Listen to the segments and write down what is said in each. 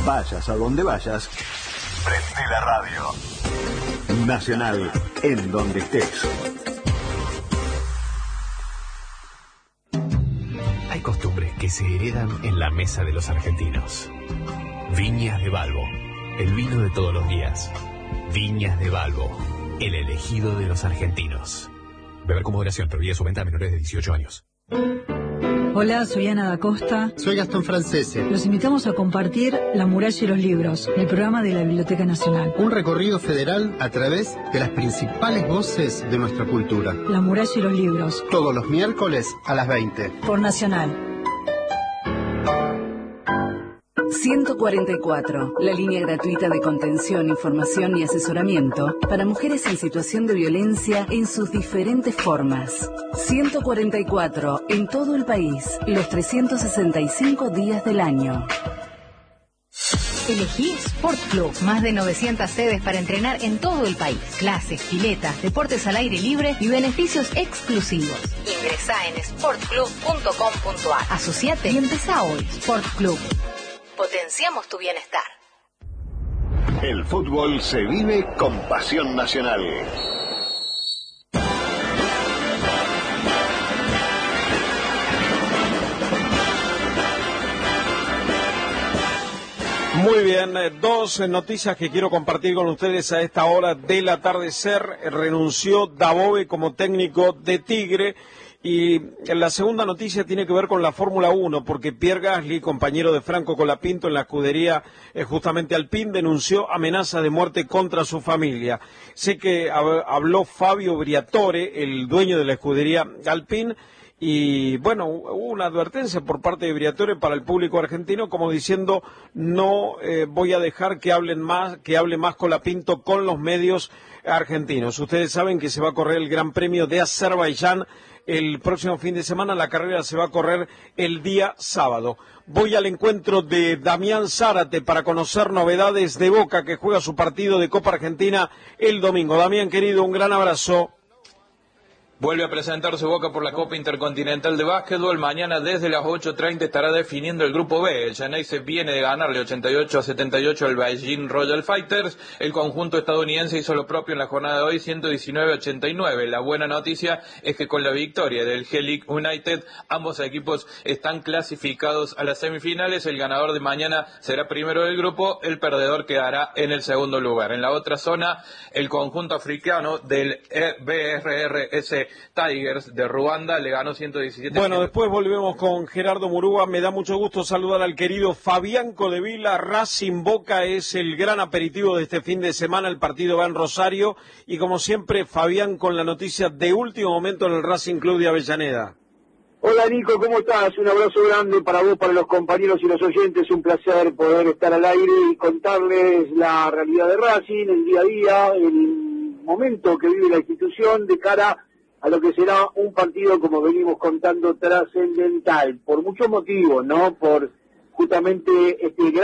Vayas a donde vayas, prende la radio. Nacional, en donde estés. Hay costumbres que se heredan en la mesa de los argentinos. Viñas de Balbo, el vino de todos los días. Viñas de Balbo, el elegido de los argentinos. Beber con moderación, prohibida su venta a menores de 18 años. Hola, soy Ana da Costa. Soy Gastón Francese. Los invitamos a compartir La muralla y los libros, el programa de la Biblioteca Nacional. Un recorrido federal a través de las principales voces de nuestra cultura. La muralla y los libros. Todos los miércoles a las 20. Por Nacional. 144, la línea gratuita de contención, información y asesoramiento para mujeres en situación de violencia en sus diferentes formas. 144, en todo el país, los 365 días del año. Elegí Sport Club. Más de 900 sedes para entrenar en todo el país. Clases, piletas, deportes al aire libre y beneficios exclusivos. Ingresá en sportclub.com.ar. Asociate y empezá hoy. Sport Club. Potenciamos tu bienestar. El fútbol se vive con pasión nacional. Muy bien, dos noticias que quiero compartir con ustedes a esta hora del atardecer. Renunció Dabove como técnico de Tigre. Y la segunda noticia tiene que ver con la Fórmula 1, porque Pierre Gasly, compañero de Franco Colapinto en la escudería justamente Alpine, denunció amenaza de muerte contra su familia. Sé que habló Fabio Briatore, el dueño de la escudería Alpine, y bueno, hubo una advertencia por parte de Briatore para el público argentino, como diciendo, no voy a dejar que hable más Colapinto con los medios argentinos. Ustedes saben que se va a correr el Gran Premio de Azerbaiyán el próximo fin de semana. La carrera se va a correr el día sábado. Voy al encuentro de Damián Zárate para conocer novedades de Boca, que juega su partido de Copa Argentina el domingo. Damián, querido, un gran abrazo. Vuelve a presentarse Boca por la Copa Intercontinental de Básquetbol. Mañana desde las 8:30 estará definiendo el Grupo B. El Geneise viene de ganarle 88-78 al Beijing Royal Fighters. El conjunto estadounidense hizo lo propio en la jornada de hoy, 119-89. La buena noticia es que con la victoria del G-League United, ambos equipos están clasificados a las semifinales. El ganador de mañana será primero del grupo, el perdedor quedará en el segundo lugar. En la otra zona, el conjunto africano del BRRS Tigers de Ruanda le ganó 117. Bueno, después volvemos con Gerardo Murúa. Me da mucho gusto saludar al querido Fabián Codevila. Racing Boca es el gran aperitivo de este fin de semana. El partido va en Rosario y como siempre, Fabián con la noticia de último momento en el Racing Club de Avellaneda. Hola Nico, ¿cómo estás? Un abrazo grande para vos, para los compañeros y los oyentes. Un placer poder estar al aire y contarles la realidad de Racing, el día a día, el momento que vive la institución de cara a lo que será un partido, como venimos contando, trascendental, por muchos motivos, ¿no? Por justamente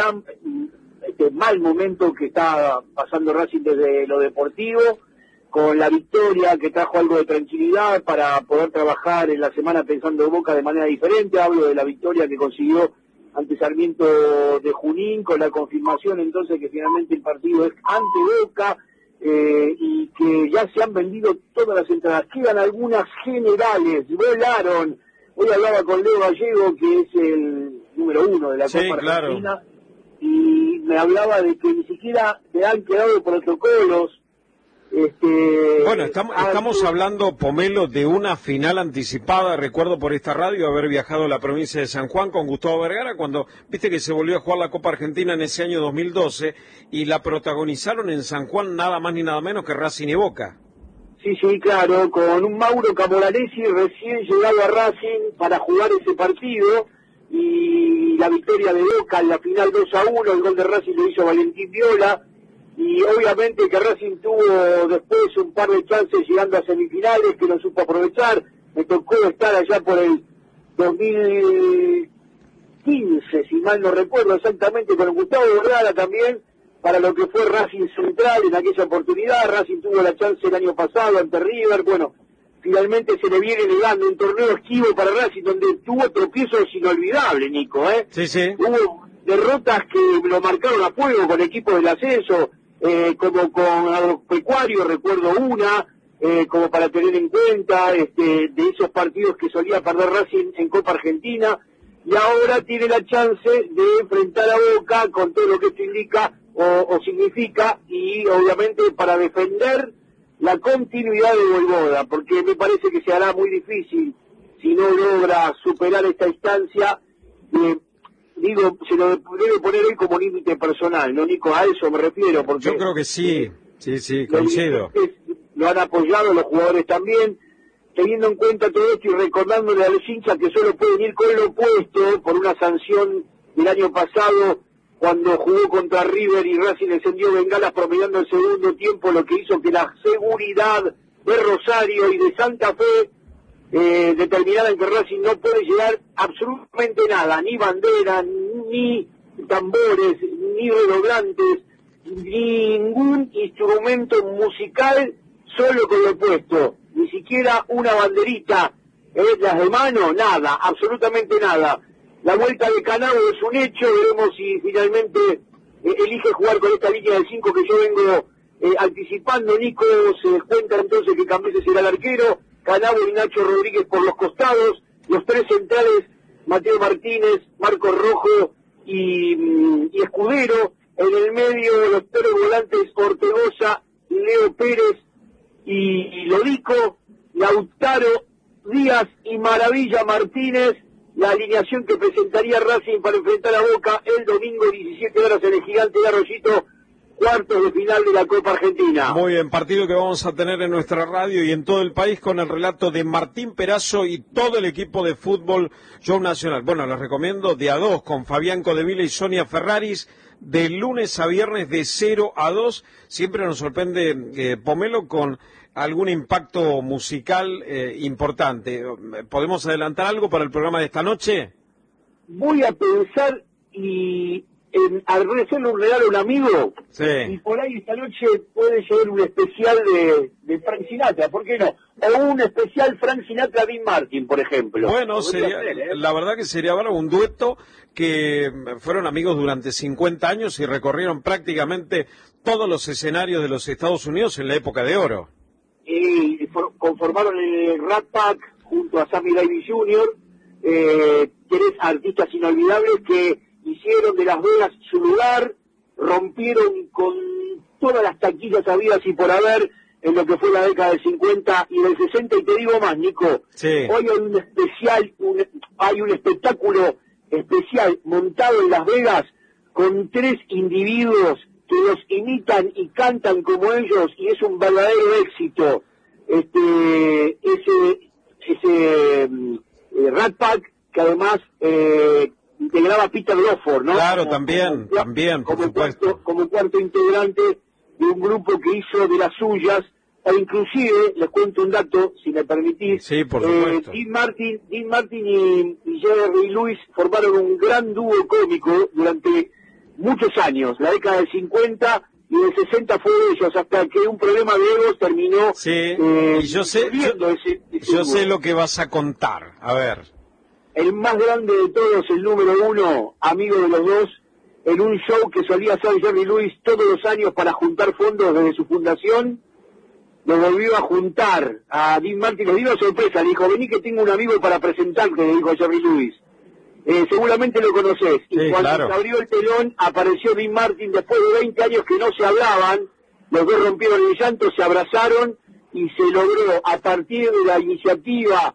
este mal momento que está pasando Racing desde lo deportivo, con la victoria que trajo algo de tranquilidad para poder trabajar en la semana pensando en Boca de manera diferente. Hablo de la victoria que consiguió ante Sarmiento de Junín, con la confirmación entonces que finalmente el partido es ante Boca, y que ya se han vendido todas las entradas, quedan algunas generales, volaron. Hoy hablaba con Leo Gallego, que es el número 1 de la Copa Argentina, y me hablaba de que ni siquiera le han quedado protocolos. Bueno, estamos hablando, Pomelo, de una final anticipada. Recuerdo por esta radio haber viajado a la provincia de San Juan con Gustavo Vergara cuando, viste que se volvió a jugar la Copa Argentina en ese año 2012 y la protagonizaron en San Juan nada más ni nada menos que Racing y Boca. Sí, claro, con un Mauro Camoranesi recién llegado a Racing para jugar ese partido, y la victoria de Boca en la final 2-1, el gol de Racing lo hizo Valentín Viola. Y obviamente que Racing tuvo después un par de chances llegando a semifinales que no supo aprovechar. Me tocó estar allá por el 2015, si mal no recuerdo exactamente, con Gustavo Vergara también, para lo que fue Racing Central en aquella oportunidad. Racing tuvo la chance el año pasado ante River. Bueno, finalmente se le viene negando un torneo esquivo para Racing donde tuvo tropiezos inolvidables, Nico, Sí. Hubo derrotas que lo marcaron a fuego con equipos del ascenso, como con Agropecuario, recuerdo una, como para tener en cuenta, de esos partidos que solía perder Racing en Copa Argentina, y ahora tiene la chance de enfrentar a Boca con todo lo que esto indica o significa, y obviamente para defender la continuidad de Voivoda, porque me parece que se hará muy difícil si no logra superar esta instancia. Digo, se lo debe poner él como límite personal, ¿no, Nico? A eso me refiero, porque yo creo que sí, sí, coincido. Lo han apoyado los jugadores también, teniendo en cuenta todo esto y recordándole a los hinchas que solo pueden ir con lo opuesto por una sanción del año pasado, cuando jugó contra River y Racing encendió bengalas promediando el segundo tiempo, lo que hizo que la seguridad de Rosario y de Santa Fe determinada en que Racing no puede llegar absolutamente nada, ni bandera, ni tambores, ni redoblantes, ningún instrumento musical, solo con lo opuesto, ni siquiera una banderita, las de mano, nada, absolutamente nada. La vuelta de Canavo es un hecho, veremos si finalmente elige jugar con esta línea de 5 que yo vengo anticipando. Nico, se descuenta entonces que Cambises será el arquero, Canavo y Nacho Rodríguez por los costados, los tres centrales, Mateo Martínez, Marcos Rojo y Escudero, en el medio los tres volantes Ortegoza, Leo Pérez y Lodico, Lautaro, Díaz y Maravilla Martínez, la alineación que presentaría Racing para enfrentar a Boca el domingo 17 horas en el Gigante de Arroyito, cuartos de final de la Copa Argentina. Muy bien, partido que vamos a tener en nuestra radio y en todo el país con el relato de Martín Perazo y todo el equipo de fútbol Show Nacional. Bueno, les recomiendo de a 2 con Fabián Codevila y Sonia Ferraris, de lunes a viernes de 0 a 2. Siempre nos sorprende Pomelo con algún impacto musical importante. ¿Podemos adelantar algo para el programa de esta noche? Voy a pensar en hacerle un regalo a un amigo, sí. Y por ahí esta noche puede llegar un especial de Frank Sinatra, ¿por qué no? O un especial Frank Sinatra-Dean Martin, por ejemplo. Bueno, sería, la verdad que sería ahora un dueto que fueron amigos durante 50 años y recorrieron prácticamente todos los escenarios de los Estados Unidos en la época de oro. Y conformaron el Rat Pack junto a Sammy Davis Jr., tres artistas inolvidables que hicieron de Las Vegas su lugar, rompieron con todas las taquillas habidas y por haber en lo que fue la década del 50 y del 60, y te digo más, Nico, sí. Hoy hay un espectáculo especial montado en Las Vegas con tres individuos que los imitan y cantan como ellos, y es un verdadero éxito. Ese Rat Pack, que además integraba a Peter Lawford, ¿no? Claro, también, por supuesto. Como cuarto integrante de un grupo que hizo de las suyas, e inclusive, les cuento un dato, si me permitís. Sí, por supuesto. Dean Martin y Jerry Lewis formaron un gran dúo cómico durante muchos años, la década del 50 y del 60 fue de ellos, hasta que un problema de egos terminó. Sí, y yo sé lo que vas a contar, a ver. El más grande de todos, el número uno, amigo de los dos, en un show que solía hacer Jerry Lewis todos los años para juntar fondos desde su fundación, lo volvió a juntar a Dean Martin, le dio una sorpresa, le dijo, vení que tengo un amigo para presentarte, le dijo a Jerry Lewis. Seguramente lo conocés. Sí, y cuando se abrió el telón, apareció Dean Martin, después de 20 años que no se hablaban, los dos rompieron el llanto, se abrazaron, y se logró, a partir de la iniciativa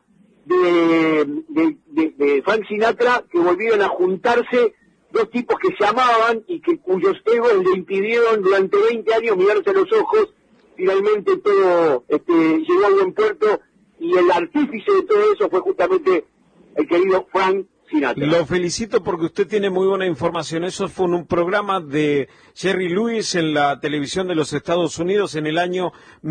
de Frank Sinatra, que volvieron a juntarse dos tipos que se amaban y cuyos egos le impidieron durante 20 años mirarse a los ojos. Finalmente todo llegó a buen puerto, y el artífice de todo eso fue justamente el querido Frank Sinatra. Lo felicito porque usted tiene muy buena información. Eso fue en un programa de Jerry Lewis en la televisión de los Estados Unidos en el año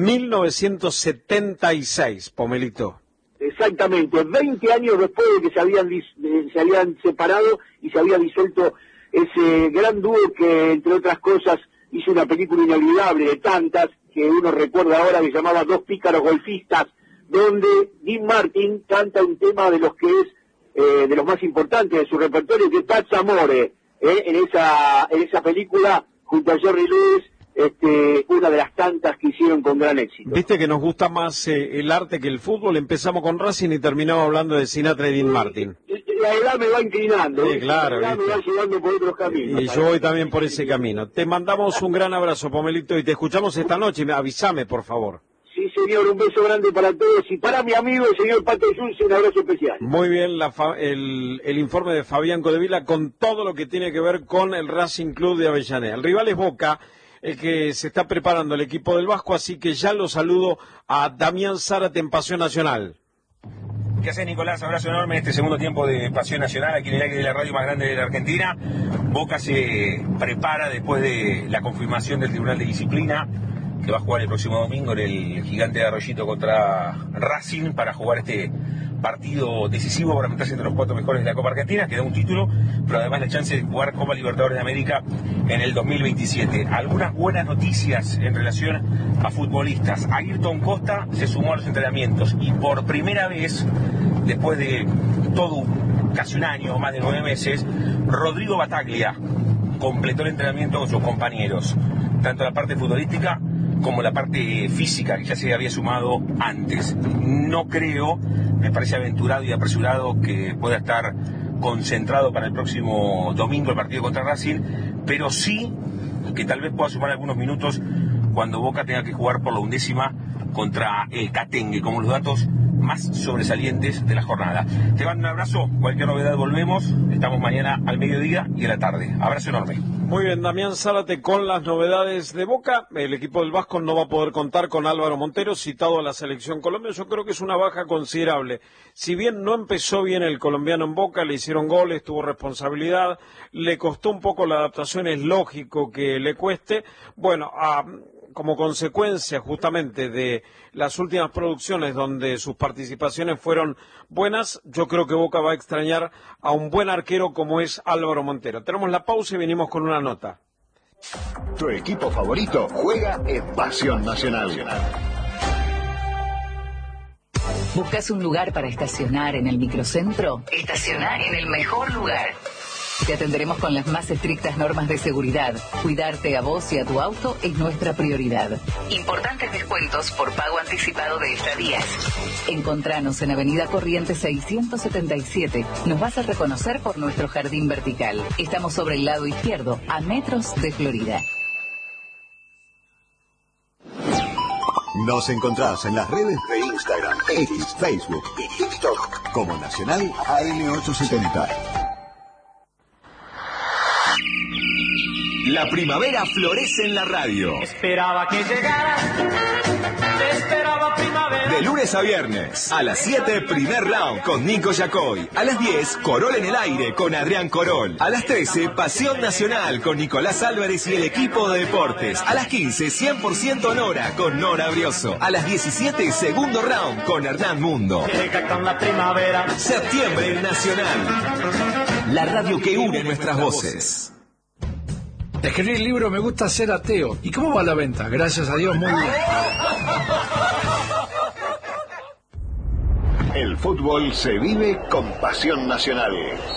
1976, Pomelito. Exactamente, 20 años después de que se habían separado y se había disuelto ese gran dúo que, entre otras cosas, hizo una película inolvidable de tantas que uno recuerda ahora, que se llamaba Dos pícaros golfistas, donde Dean Martin canta un tema de los que es de los más importantes de su repertorio, que es Paz Amore, en esa película, junto a Jerry Lewis, una de las tantas que hicieron con gran éxito. Viste que nos gusta más el arte que el fútbol. Empezamos con Racing y terminamos hablando de Sinatra y Dean Martin. La edad me va inclinando. Sí, claro. La edad me va llevando por otros caminos. Y yo voy también por ese camino. Te mandamos un gran abrazo, Pomelito, y te escuchamos esta noche. Avísame, por favor. Sí, señor, un beso grande para todos y para mi amigo el señor Pato Schulze, un abrazo especial. Muy bien, el informe de Fabián Codevila con todo lo que tiene que ver con el Racing Club de Avellaneda. El rival es Boca, el que se está preparando el equipo del Vasco, así que ya lo saludo a Damián Zárate en Pasión Nacional. ¿Qué haces, Nicolás? Abrazo enorme en este segundo tiempo de Pasión Nacional, aquí en el aire de la radio más grande de la Argentina. Boca se prepara después de la confirmación del Tribunal de Disciplina, que va a jugar el próximo domingo en el Gigante de Arroyito contra Racing, para jugar este partido decisivo para meterse entre los 4 mejores de la Copa Argentina, que da un título, pero además la chance de jugar Copa Libertadores de América en el 2027. Algunas buenas noticias en relación a futbolistas. Ayrton Costa se sumó a los entrenamientos y por primera vez, después de casi un año, más de 9 meses, Rodrigo Bataglia completó el entrenamiento con sus compañeros, tanto la parte futbolística como la parte física, que ya se había sumado antes. No creo, me parece aventurado y apresurado que pueda estar concentrado para el próximo domingo el partido contra Racing, pero sí que tal vez pueda sumar algunos minutos cuando Boca tenga que jugar por la 11ª contra el Catengue, como los datos más sobresalientes de la jornada. Te mando un abrazo, cualquier novedad volvemos, estamos mañana al mediodía y a la tarde. Abrazo enorme. Muy bien, Damián Zárate con las novedades de Boca. El equipo del Vasco no va a poder contar con Álvaro Montero, citado a la selección Colombia. Yo creo que es una baja considerable. Si bien no empezó bien el colombiano en Boca, le hicieron goles, tuvo responsabilidad, le costó un poco la adaptación, es lógico que le cueste. Bueno, como consecuencia justamente de las últimas producciones donde sus participaciones fueron buenas, yo creo que Boca va a extrañar a un buen arquero como es Álvaro Montero. Tenemos la pausa y venimos con una nota. Tu equipo favorito juega en Pasión Nacional. ¿Buscas un lugar para estacionar en el microcentro? Estacionar en el mejor lugar. Te atenderemos con las más estrictas normas de seguridad. Cuidarte a vos y a tu auto es nuestra prioridad. Importantes descuentos por pago anticipado de estadías. Encontranos en Avenida Corrientes 677. Nos vas a reconocer por nuestro jardín vertical. Estamos sobre el lado izquierdo, a metros de Florida. Nos encontrás en las redes de Instagram, X, Facebook y TikTok como Nacional AM870. La primavera florece en la radio. Esperaba que llegaras, esperaba primavera. De lunes a viernes, a las 7, primer round con Nico Yacoy. A las 10, Corol en el aire con Adrián Corol. A las 13, Pasión Nacional con Nicolás Álvarez y el equipo de deportes. A las 15, 100% Nora con Nora Brioso. A las 17, segundo round con Hernán Mundo. Llega con la primavera. Septiembre Nacional. La radio que une nuestras voces. Escribí el libro Me gusta ser ateo. ¿Y cómo va la venta? Gracias a Dios, muy bien. El fútbol se vive con Pasión Nacional.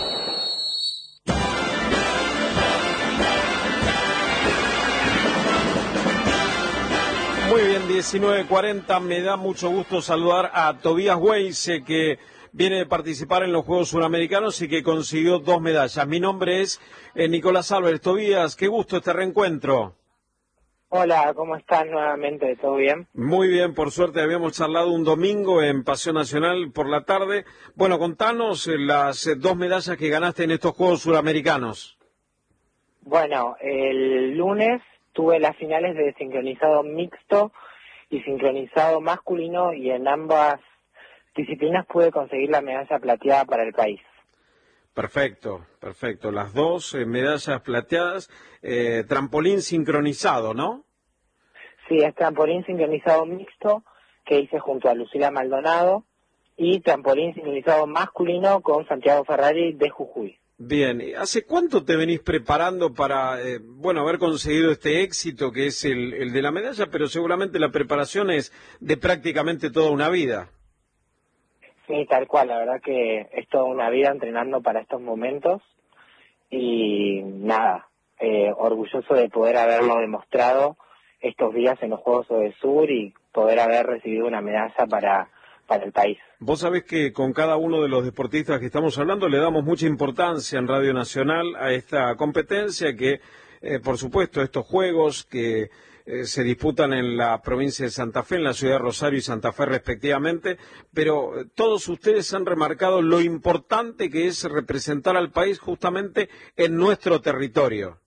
Muy bien, 19:40. Me da mucho gusto saludar a Tobías Weiss, que viene de participar en los Juegos Suramericanos y que consiguió 2 medallas. Mi nombre es Nicolás Álvarez. Tobías, qué gusto este reencuentro. Hola, ¿cómo estás nuevamente? ¿Todo bien? Muy bien, por suerte habíamos charlado un domingo en Pasión Nacional por la tarde. Bueno, contanos las 2 medallas que ganaste en estos Juegos Suramericanos. Bueno, el lunes tuve las finales de sincronizado mixto y sincronizado masculino y en ambas disciplinas pude conseguir la medalla plateada para el país. Perfecto, perfecto. Las 2 medallas plateadas, trampolín sincronizado, ¿no? Sí, es trampolín sincronizado mixto que hice junto a Lucila Maldonado y trampolín sincronizado masculino con Santiago Ferrari de Jujuy. Bien, ¿hace cuánto te venís preparando para, haber conseguido este éxito que es el de la medalla, pero seguramente la preparación es de prácticamente toda una vida? Sí, tal cual, la verdad que es toda una vida entrenando para estos momentos y nada, orgulloso de poder haberlo demostrado estos días en los Juegos Sur y poder haber recibido una medalla para el país. Vos sabés que con cada uno de los deportistas que estamos hablando le damos mucha importancia en Radio Nacional a esta competencia que, por supuesto, estos Juegos que se disputan en la provincia de Santa Fe, en la ciudad de Rosario y Santa Fe respectivamente, pero todos ustedes han remarcado lo importante que es representar al país justamente en nuestro territorio.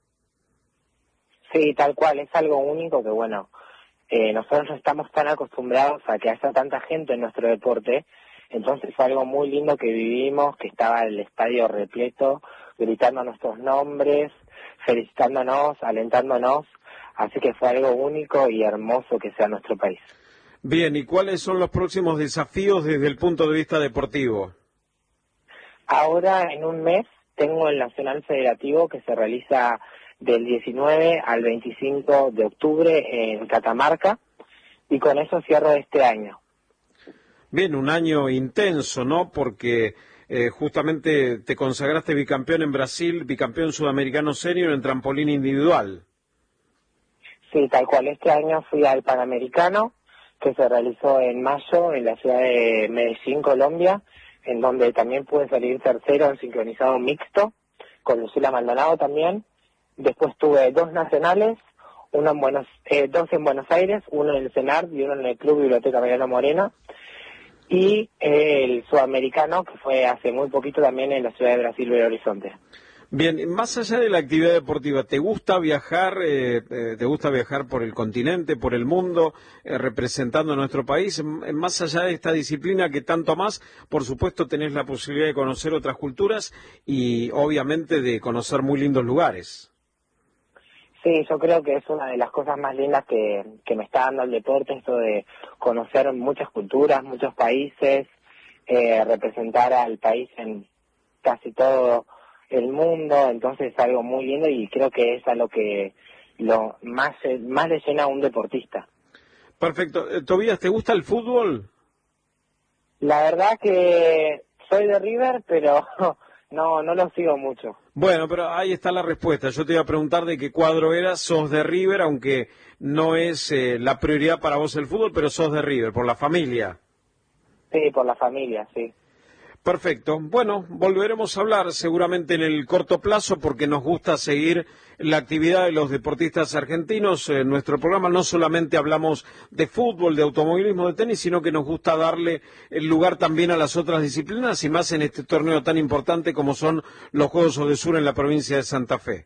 Sí, tal cual, es algo único que, bueno, nosotros no estamos tan acostumbrados a que haya tanta gente en nuestro deporte, entonces fue algo muy lindo que vivimos, que estaba el estadio repleto, gritando nuestros nombres, felicitándonos, alentándonos, así que fue algo único y hermoso que sea nuestro país. Bien, ¿y cuáles son los próximos desafíos desde el punto de vista deportivo? Ahora, en un mes, tengo el Nacional Federativo que se realiza del 19 al 25 de octubre en Catamarca, y con eso cierro este año. Bien, un año intenso, ¿no? Porque justamente te consagraste bicampeón en Brasil, bicampeón sudamericano senior en trampolín individual. Sí, tal cual. Este año fui al Panamericano, que se realizó en mayo en la ciudad de Medellín, Colombia, en donde también pude salir tercero en sincronizado mixto, con Lucila Maldonado también. Después tuve 2 nacionales, dos en Buenos Aires, uno en el CENART y uno en el Club Biblioteca Mariano Moreno. Y el sudamericano, que fue hace muy poquito también en la ciudad de Brasil, Belo Horizonte. Bien, más allá de la actividad deportiva, ¿te gusta viajar por el continente, por el mundo, representando a nuestro país? Más allá de esta disciplina que tanto más, por supuesto tenés la posibilidad de conocer otras culturas y obviamente de conocer muy lindos lugares. Sí, yo creo que es una de las cosas más lindas que me está dando el deporte, esto de conocer muchas culturas, muchos países, representar al país en casi todo el mundo, entonces es algo muy lindo y creo que es a lo que más le llena a un deportista. Perfecto. Tobías, ¿te gusta el fútbol? La verdad que soy de River, pero no lo sigo mucho. Bueno, pero ahí está la respuesta. Yo te iba a preguntar de qué cuadro eras. Sos de River, aunque no es la prioridad para vos el fútbol, pero sos de River, por la familia. Sí, por la familia, sí. Perfecto. Bueno, volveremos a hablar seguramente en el corto plazo porque nos gusta seguir la actividad de los deportistas argentinos. En nuestro programa no solamente hablamos de fútbol, de automovilismo, de tenis, sino que nos gusta darle el lugar también a las otras disciplinas y más en este torneo tan importante como son los Juegos Sur en la provincia de Santa Fe.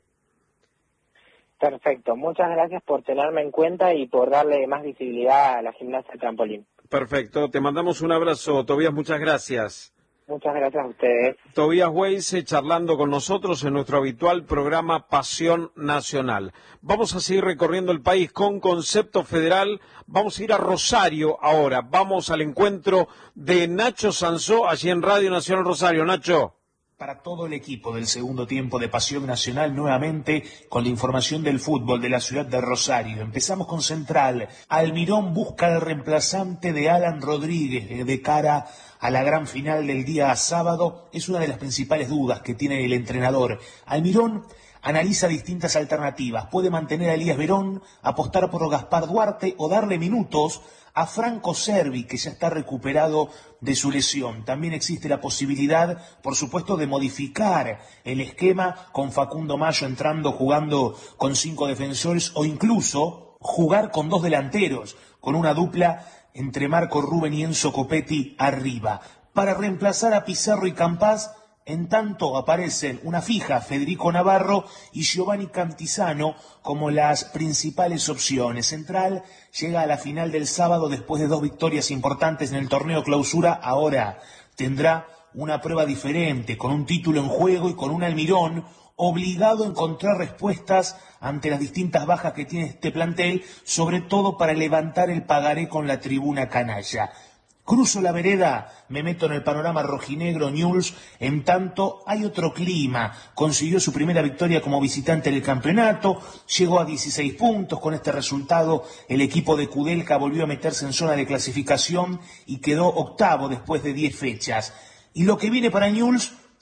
Perfecto. Muchas gracias por tenerme en cuenta y por darle más visibilidad a la gimnasia de trampolín. Perfecto. Te mandamos un abrazo, Tobías. Muchas gracias. Muchas gracias a ustedes. Tobías Weise charlando con nosotros en nuestro habitual programa Pasión Nacional. Vamos a seguir recorriendo el país con concepto federal. Vamos a ir a Rosario ahora. Vamos al encuentro de Nacho Sansó allí en Radio Nacional Rosario. Nacho. Para todo el equipo del segundo tiempo de Pasión Nacional, nuevamente con la información del fútbol de la ciudad de Rosario. Empezamos con Central. Almirón busca el reemplazante de Alan Rodríguez de cara a la gran final del día sábado. Es una de las principales dudas que tiene el entrenador. Almirón analiza distintas alternativas. Puede mantener a Elías Verón, apostar por Gaspar Duarte o darle minutos a Franco Servi, que ya está recuperado de su lesión. También existe la posibilidad, por supuesto, de modificar el esquema con Facundo Mayo entrando, jugando con 5 defensores o incluso jugar con 2 delanteros, con una dupla entre Marco Rubén y Enzo Copetti arriba. Para reemplazar a Pizarro y Campás, en tanto aparecen una fija Federico Navarro y Giovanni Cantizano como las principales opciones. Central llega a la final del sábado después de 2 victorias importantes en el torneo clausura. Ahora tendrá una prueba diferente, con un título en juego y con un Almirón obligado a encontrar respuestas ante las distintas bajas que tiene este plantel, sobre todo para levantar el pagaré con la tribuna canalla. Cruzo la vereda, me meto en el panorama rojinegro Newell's, en tanto hay otro clima. Consiguió su primera victoria como visitante del campeonato, llegó a 16 puntos. Con este resultado el equipo de Kudelka volvió a meterse en zona de clasificación y quedó octavo después de 10 fechas. Y lo que viene para Newell's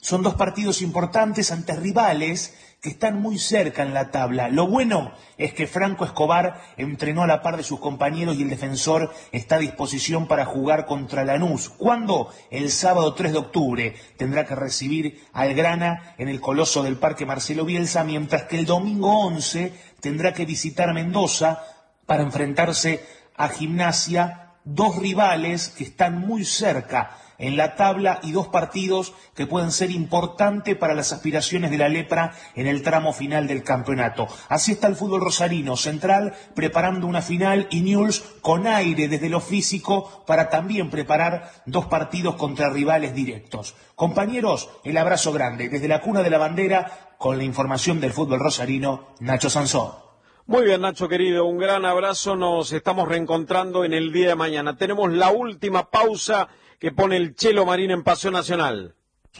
Son dos partidos importantes ante rivales que están muy cerca en la tabla. Lo bueno es que Franco Escobar entrenó a la par de sus compañeros y el defensor está a disposición para jugar contra Lanús. ¿Cuándo? El sábado 3 de octubre tendrá que recibir al Grana en el Coloso del Parque Marcelo Bielsa, mientras que el domingo 11 tendrá que visitar Mendoza para enfrentarse a Gimnasia, dos rivales que están muy cerca en la tabla y dos partidos que pueden ser importantes para las aspiraciones de la Lepra en el tramo final del campeonato. Así está el fútbol rosarino, Central preparando una final y Newell's con aire desde lo físico para también preparar dos partidos contra rivales directos. Compañeros, el abrazo grande desde la cuna de la bandera con la información del fútbol rosarino, Nacho Sansón. Muy bien, Nacho querido, un gran abrazo, nos estamos reencontrando en el día de mañana. Tenemos la última pausa que pone el Chelo Marín en Pasión Nacional.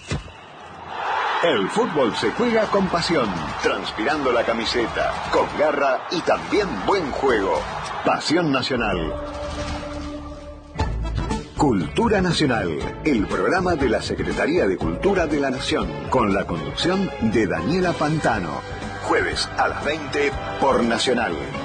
El fútbol se juega con pasión, transpirando la camiseta, con garra y también buen juego. Pasión Nacional. Cultura Nacional, el programa de la Secretaría de Cultura de la Nación, con la conducción de Daniela Pantano. Jueves a las 20 por Nacional.